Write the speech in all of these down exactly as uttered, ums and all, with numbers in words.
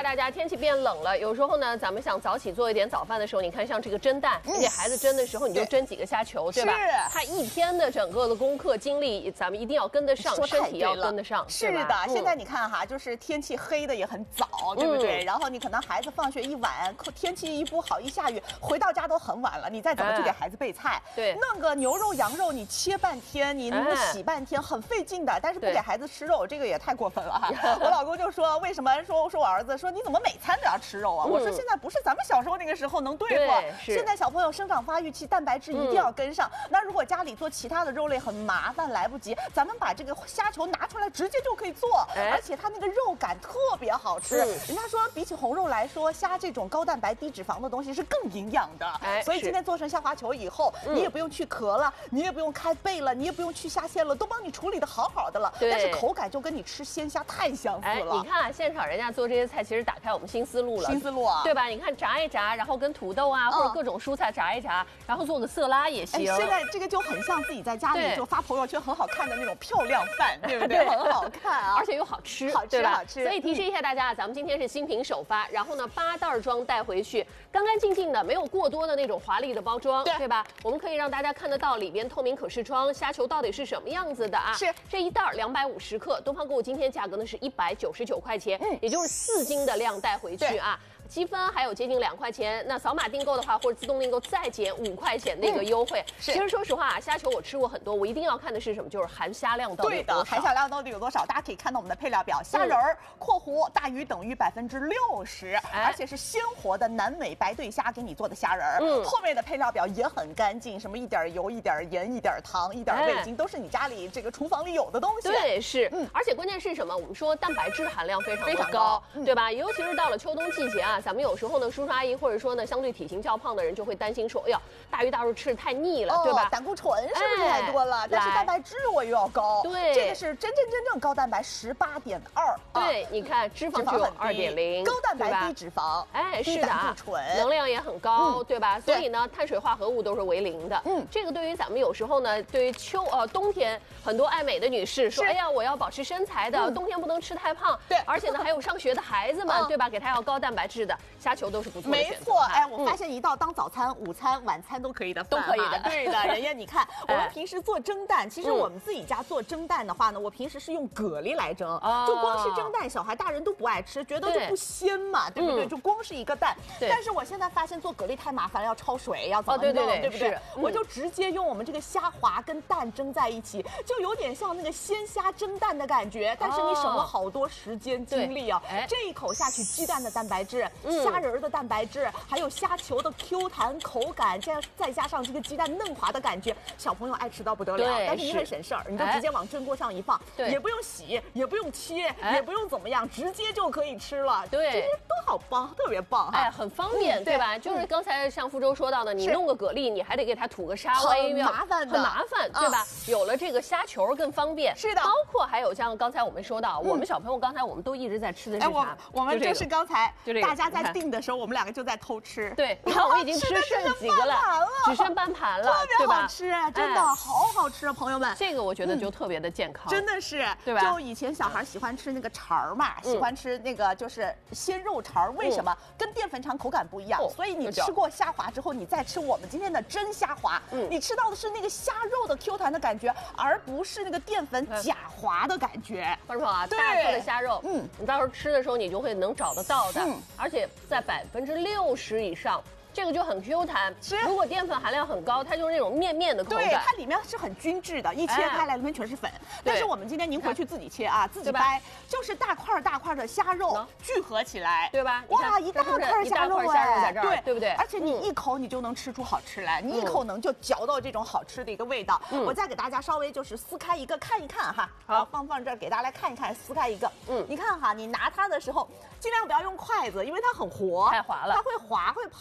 大家，天气变冷了，有时候呢，咱们想早起做一点早饭的时候，你看像这个蒸蛋，你给孩子蒸的时候，你就蒸几个虾球，对吧？ 是。 他一天的整个的功课精力，咱们一定要跟得上，身体要跟得上。 是的，现在你看哈，就是天气黑的也很早，对不对？然后你可能孩子放学一晚，天气一不好一下雨，回到家都很晚了，你再怎么去给孩子备菜？ 对， 弄个牛肉、羊肉，你切半天，你那么洗半天，很费劲的。但是不给孩子吃肉，这个也太过分了哈！我老公就说，为什么说说我儿子说你怎么每餐都要吃肉啊？我说现在不是咱们小时候那个时候能对付，现在小朋友生长发育期，蛋白质一定要跟上。那如果家里做其他的肉类很麻烦，来不及，咱们把这个虾球拿出来，直接就可以做，而且它那个肉感特别好吃。人家说比起红肉来说，虾这种高蛋白低脂肪的东西是更营养的。所以今天做成虾滑球以后，你也不用去壳了，你也不用开背了，你也不用去虾线了，都帮你处理的好好的了。但是口感就跟你吃鲜虾太相似了。 你看现场人家做这些菜，其实打开我们新思路了。 新思路啊， 对吧？你看炸一炸，然后跟土豆啊、嗯、或者各种蔬菜炸一炸，然后做个色拉也行。 现在这个就很像自己在家里就发朋友圈很好看的那种漂亮饭，对不对？很好看啊， 而且又好吃， 好吃好吃。 所以提示一下大家，咱们今天是新品首发，然后呢八袋装带回去，干干净净的，没有过多的那种华丽的包装， 对, 对吧？我们可以让大家看得到里边透明可视窗，虾球到底是什么样子的啊？ 是这一袋两百五十克，东方购物今天价格呢是一百九十九块钱，嗯，也就是四斤的量带回去啊。积分还有接近两块钱，那扫码订购的话，或者自动订购再减五块钱的一个优惠。嗯、其实说实话啊，虾球我吃过很多，我一定要看的是什么？就是含虾量到底有多少。 对的，含虾量到底有多少？大家可以看到我们的配料表，虾仁儿（括弧大于等于百分之六十），而且是鲜活的南美白对虾给你做的虾仁儿。嗯，后面的配料表也很干净，什么一点油、一点盐、一点糖、一点味精，都是你家里这个厨房里有的东西。 对，是。嗯，而且关键是什么？我们说蛋白质含量非常的高，嗯、对吧？尤其是到了秋冬季节啊，咱们有时候呢。叔叔阿姨或者说呢，相对体型较胖的人就会担心说，哎呀，大鱼大肉吃的太腻了，哦、对吧？ 胆固醇是不是太多了？哎、但是蛋白质我又要高， 对， 这个是真真正正高蛋白十八点二。 对，啊、你看脂肪只有二点零， 高蛋白低脂肪， 哎，是的， 胆固醇能量也很高，嗯、对吧？所以呢， 对碳水化合物都是为零的。 嗯， 这个对于咱们有时候呢，对于秋呃冬天很多爱美的女士说，哎呀，我要保持身材的，嗯、冬天不能吃太胖。 对， 而且呢，还有上学的孩子们，嗯、对吧？给他要高蛋白质的虾球都是不错的选择。 没错。哎，我发现一道当早餐、午餐、晚餐都可以的， 都可以的。 对的，人家你看，我们平时做蒸蛋，其实我们自己家做蒸蛋的话呢，我平时是用蛤蜊来蒸，就光是蒸蛋，小孩大人都不爱吃，觉得就不鲜嘛，对不对？就光是一个蛋。但是我现在发现做蛤蜊太麻烦了，要焯水，要怎么弄，对不对？我就直接用我们这个虾滑跟蛋蒸在一起，就有点像那个鲜虾蒸蛋的感觉，但是你省了好多时间精力啊。这一口下去，鸡蛋的蛋白质、虾仁的蛋白质，还有虾球的 Q 弹口感，这样再加上这个鸡蛋嫩滑的感觉，小朋友爱吃到不得了。但是你很省事儿，你就直接往蒸锅上一放，也不用洗，也不用切，也不用怎么样，直接就可以吃了。 对， 这些都好棒，特别棒哈！ 哎，很方便，对吧？就是刚才像福州说到的，你弄个蛤蜊，你还得给它吐个沙威， 很麻烦的， 很麻烦，对吧？有了这个虾球更方便。 是的， 包括还有像刚才我们说到，我们小朋友刚才我们都一直在吃的是啥？ 我们就是刚才大家在订的时候，我们两个就在偷吃。 对，你看我已经吃剩几个了，只剩半盘了， 特别好吃，真的好好吃啊，朋友们。 这个我觉得就特别的健康， 真的是， 对吧？ 就以前小孩喜欢吃那个肠儿嘛，喜欢吃那个就是鲜肉肠，为什么？跟淀粉肠口感不一样，所以你吃过虾滑之后，你再吃我们今天的真虾滑，你吃到的是那个虾肉的 Q 弹的感觉，而不是那个淀粉假滑的感觉。 观众朋友啊，大颗的虾肉，嗯，你到时候吃的时候你就会能找得到的，而且在百分之六十以上。这个就很 Q 弹，如果淀粉含量很高，它就是那种面面的口感。 对，它里面是很均质的，一切开来里面全是粉。但是我们今天您回去自己切啊，自己掰，就是大块大块的虾肉聚合起来， 对吧？ 哇，一大块虾肉哎， 对， 对不对？ 而且你一口你就能吃出好吃来，你一口能就嚼到这种好吃的一个味道。我再给大家稍微就是撕开一个看一看哈，好，放放这儿给大家来看一看，撕开一个，嗯，你看哈，你拿它的时候尽量不要用筷子，因为它很活， 太滑了， 它会滑会跑。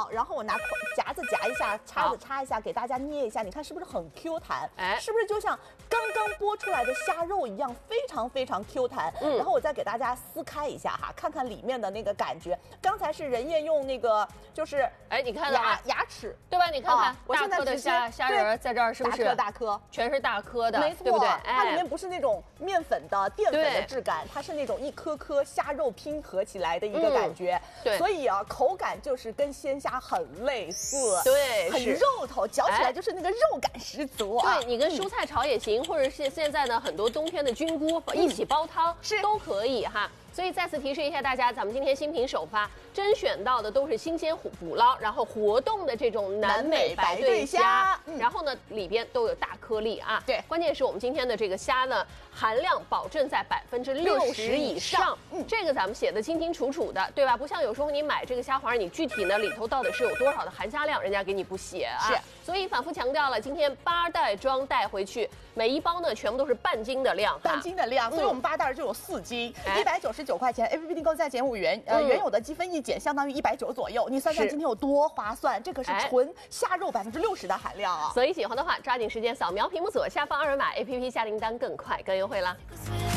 然后我拿夹子夹一下，叉子插一下，给大家捏一下，你看是不是很 Q 弹？哎，是不是就像刚刚剥出来的虾肉一样，非常非常 Q 弹？嗯，然后我再给大家撕开一下哈，看看里面的那个感觉。刚才是人家用那个就是哎，你看牙牙齿对吧？你看看， 我现在的虾虾仁在这儿是不是大颗大颗， 全是大颗的， 没错， 对不对？ 它里面不是那种面粉的淀粉的质感，它是那种一颗颗虾肉拼合起来的一个感觉。对，所以啊，口感就是跟鲜虾很类似， 对， 很肉头，嚼起来就是那个肉感十足啊。 对，你跟蔬菜炒也行，或者是现在呢很多冬天的菌菇一起煲汤是都可以哈。所以再次提示一下大家，咱们今天新品首发甄选到的都是新鲜捕捞，然后活动的这种南美白对虾，嗯、然后呢里边都有大颗粒啊。对，关键是我们今天的这个虾呢，含量保证在百分之六十以上，嗯，这个咱们写的清清楚楚的，对吧？不像有时候你买这个虾黄，你具体呢里头到底是有多少的含虾量，人家给你不写啊。是，所以反复强调了，今天八袋装带回去，每一包呢全部都是半斤的量， 半斤的量，所以我们八袋就有四斤，一百九十九块钱 ，A P P 订购再减五元，呃，原有的积分一减，相当于一百九左右。你算算今天有多划算？这可是纯虾肉百分之六十的含量啊！ 所以喜欢的话，抓紧时间扫描屏幕左下方二维码 ，A P P 下订单更快更优惠啦。